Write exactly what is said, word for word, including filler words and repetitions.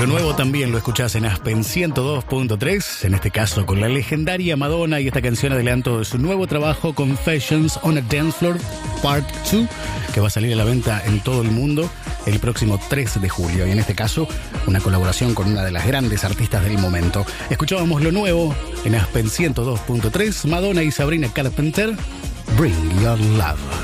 Lo nuevo también lo escuchás en Aspen ciento dos punto tres, en este caso con la legendaria Madonna, y esta canción adelanto de su nuevo trabajo Confessions on a Dance Floor Part dos, que va a salir a la venta en todo el mundo el próximo tres de julio, y en este caso una colaboración con una de las grandes artistas del momento. Escuchábamos lo nuevo en Aspen ciento dos punto tres, Madonna y Sabrina Carpenter, Bring Your Love.